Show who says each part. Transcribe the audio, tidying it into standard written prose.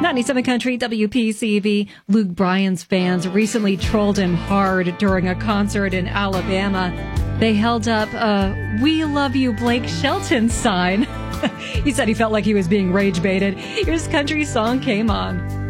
Speaker 1: 97 Country WPCV. Luke Bryan's fans recently trolled him hard during a concert in Alabama. They held up a "We Love You Blake Shelton" sign. He said he felt like he was being rage baited. His country song came on.